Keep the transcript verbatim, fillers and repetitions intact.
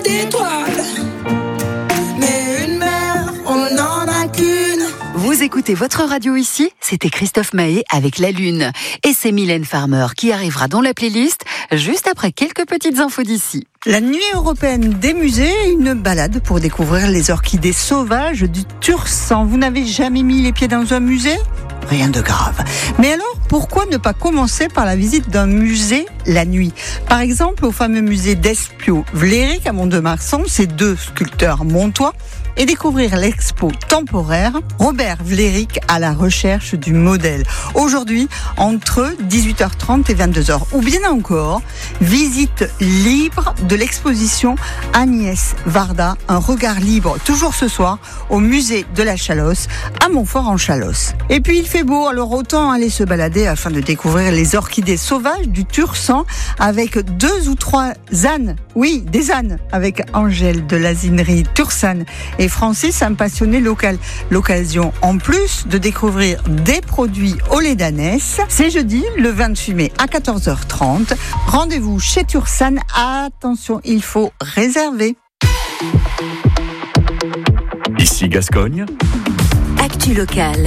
d'étoiles. Mais une mère, on n'en a qu'une. Vous écoutez votre radio ici, c'était Christophe Mahé avec La Lune. Et c'est Mylène Farmer qui arrivera dans la playlist juste après quelques petites infos d'ici. La nuit européenne des musées, une balade pour découvrir les orchidées sauvages du Tursan. Vous n'avez jamais mis les pieds dans un musée ? Rien de grave. Mais alors, pourquoi ne pas commencer par la visite d'un musée la nuit ? Par exemple, au fameux musée d'Espio Vlerick à Mont-de-Marsan, ces deux sculpteurs montois, et découvrir l'expo temporaire Robert Vlerick à la recherche du modèle. Aujourd'hui, entre dix-huit heures trente et vingt-deux heures. Ou bien encore, visite libre de l'exposition Agnès Varda, un regard libre, toujours ce soir, au musée de la Chalosse, à Montfort-en-Chalosse. Et puis il fait beau, alors autant aller se balader afin de découvrir les orchidées sauvages du Tursan avec deux ou trois ânes. Oui, des ânes, avec Angèle de l'asinerie Tursan et Francis, un passionné local. L'occasion, en plus, de découvrir des produits au lait d'ânesse. C'est jeudi, le vingt-huit mai à quatorze heures trente. Rendez-vous chez Tursan. Attention, il faut réserver. Ici Gascogne. Actu locale.